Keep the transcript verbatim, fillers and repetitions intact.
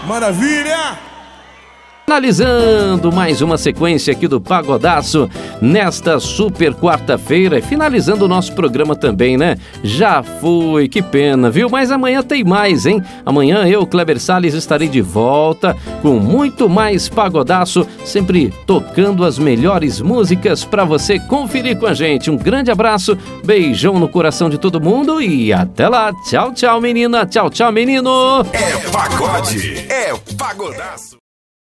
Maravilha! Finalizando mais uma sequência aqui do Pagodaço nesta super quarta-feira, finalizando o nosso programa também, né? Já foi, que pena, viu? Mas amanhã tem mais, hein? Amanhã eu, Kleber Salles, estarei de volta com muito mais Pagodaço, sempre tocando as melhores músicas para você conferir com a gente. Um grande abraço, beijão no coração de todo mundo e até lá. Tchau, tchau, menina. Tchau, tchau, menino. É pagode, é Pagodaço.